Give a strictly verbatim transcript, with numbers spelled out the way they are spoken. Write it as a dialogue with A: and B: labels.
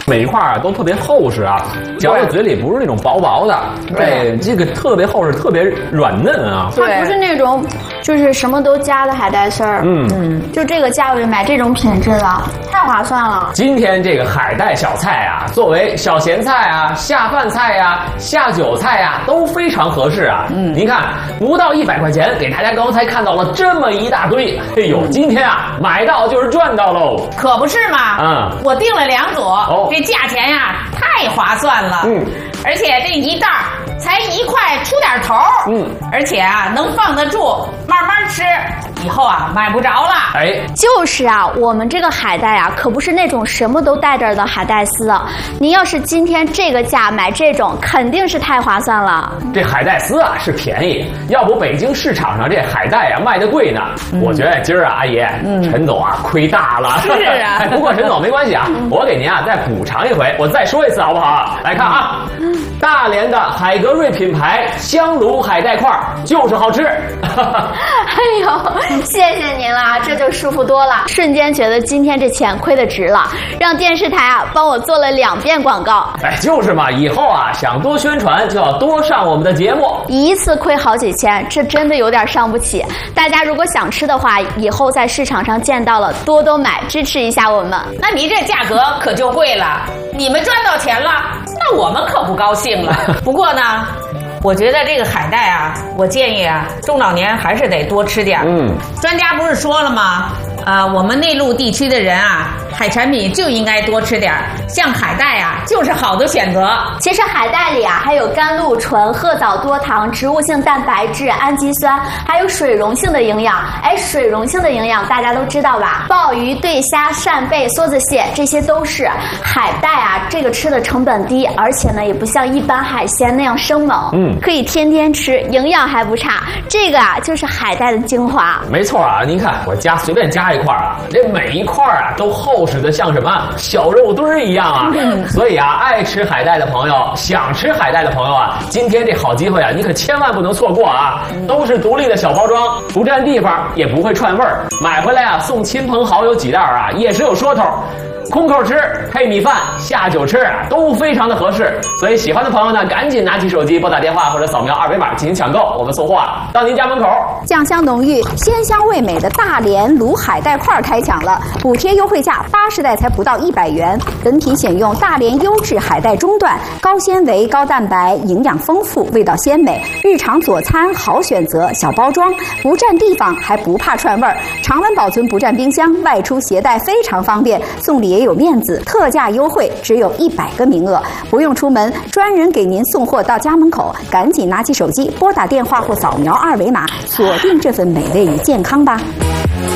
A: 每一块啊都特别厚实啊，嚼到嘴里不是那种薄薄的，对，这个特别厚实，特别软嫩啊。
B: 它不是那种就是什么都加的海带丝儿，嗯嗯，就这个价位买这种品质的太划算了。
A: 今天这个海带小菜啊，作为小咸菜啊、下饭菜呀、下酒菜呀，都非常合适啊。嗯，您看不到一百块钱，给大家刚才看到了这么一大堆，哎呦，今天啊买到就是赚到喽。
C: 可不是嘛，
A: 嗯，
C: 我订了两组，
A: 哦，
C: 这价钱呀太划算了。嗯，而且这一袋才一块出点头。嗯，而且啊能放得住，慢慢吃，以后啊买不着了。
A: 哎，
B: 就是啊，我们这个海带啊，可不是那种什么都带着的海带丝。您要是今天这个价买这种，肯定是太划算了。
A: 这海带丝啊是便宜，要不北京市场上这海带啊卖的贵呢。嗯、我觉得今儿啊，阿姨，嗯、陈总啊亏大了。
C: 是啊，
A: 不过陈总没关系啊，我给您啊再补偿一回，我再说一次好不好？来看啊，大连的海格瑞品牌香炉海带块就是好吃。
B: 哎呦，谢谢您了，这就舒服多了，瞬间觉得今天这钱亏得值了。让电视台啊帮我做了两遍广告。
A: 哎，就是嘛，以后啊想多宣传就要多上我们的节目。
B: 一次亏好几千，这真的有点伤不起。大家如果想吃的话，以后在市场上见到了多多买，支持一下我们。
C: 那你这价格可就贵了，你们赚到钱了，那我们可不高兴了。不过呢，我觉得这个海带啊，我建议啊，中老年还是得多吃点。嗯，专家不是说了吗？呃，我们内陆地区的人啊，海产品就应该多吃点，像海带啊，就是好的选择。
B: 其实海带里啊，还有甘露醇、褐藻多糖、植物性蛋白质、氨基酸，还有水溶性的营养。哎，水溶性的营养大家都知道吧？鲍鱼、对虾、扇贝、梭子蟹，这些都是海带啊。这个吃的成本低，而且呢，也不像一般海鲜那样生猛，嗯，可以天天吃，营养还不差。这个啊，就是海带的精华。
A: 没错啊，您看我加随便加一块啊，这每一块啊都厚实的像什么小肉墩儿一样啊。所以啊，爱吃海带的朋友，想吃海带的朋友啊，今天这好机会啊，你可千万不能错过啊！都是独立的小包装，不占地方，也不会串味儿，买回来啊送亲朋好友几袋啊，也是有说头。空口吃、配米饭、下酒吃啊，都非常的合适。所以喜欢的朋友呢，赶紧拿起手机拨打电话或者扫描二维码进行抢购，我们送货啊到您家门口。
D: 酱香浓郁、鲜香味美的大连卤海带块开抢了，补贴优惠价八十袋才不到一百元。本品选用大连优质海带中段，高纤维、高蛋白，营养丰富，味道鲜美，日常佐餐好选择。小包装不占地方，还不怕串味儿，常温保存不占冰箱，外出携带非常方便，送礼也有面子，特价优惠，只有一百个名额，不用出门，专人给您送货到家门口。赶紧拿起手机，拨打电话或扫描二维码，锁定这份美味与健康吧。